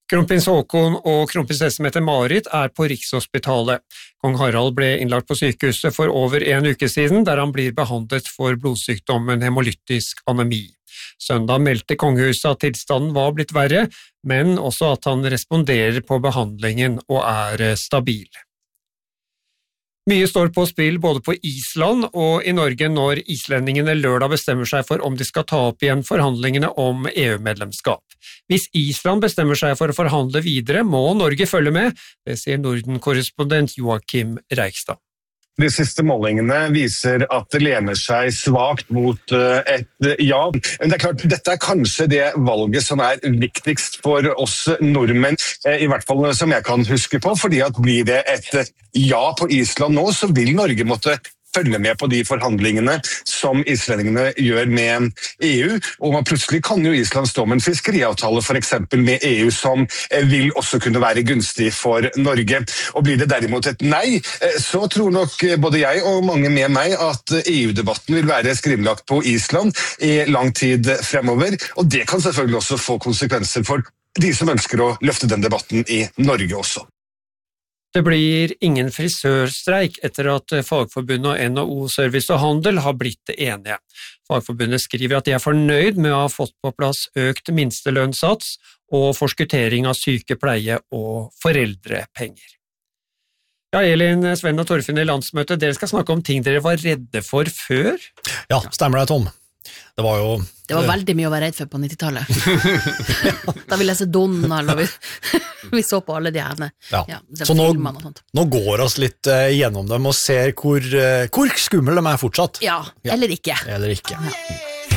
Kronprins Haakon og kronprinsesse Mette-Marit på Rikshospitalet. Kong Harald ble innlagt på sykehuset for over en uke siden, der han blir behandlet for blodsykdommen hemolytisk anemi. Søndag meldte kongehuset at tilstanden var blitt verre, men også at han responderer på behandlingen og stabil. Mye står på spill både på Island og i Norge når islendingene lørdag bestemmer seg for om de skal ta opp igjen forhandlingene om EU-medlemskap. Hvis Island bestemmer seg for å forhandle videre, må Norge følge med, det sier Norden-korrespondent Joakim Reigstad. De siste målingene viser at det lener seg svagt mot et ja. Men det klart, dette kanskje det valget som viktigst for oss nordmenn, i hvert fall som jeg kan huske på, fordi at blir det et ja på Island nå, så vil Norge måtte følge med på de forhandlingene som islendingene gjør med EU, og plutselig kan jo Island stå med en fiskeriavtale for eksempel med EU som vil også kunne være gunstig for Norge. Og blir det derimot et nei, så tror nok både jeg og mange med meg at EU-debatten vil være skrinlagt på Island i lang tid fremover, og det kan selvfølgelig også få konsekvenser for de som ønsker å løfte den debatten i Norge også. Det blir ingen frisørstreik etter at Fagforbundet og NHO Service og Handel har blitt enige. Fagforbundet skriver at de fornøyd med å ha fått på plass økt minstelønnssats og forskuttering av sykepleie og foreldrepenger. Ja, Elin, Sven og Torfinn i landsmøtet, dere skal snakke om ting dere var redde for før? Ja, stemmer det, Tom. Det var veldig mye å være redd for på 90-tallet. Da vi leste Donald, og vi så på alle de herne. Ja. Så nå går oss litt gjennom dem og ser hvor skummel de fortsatt. Ja, eller ikke. Eller ikke. Ja.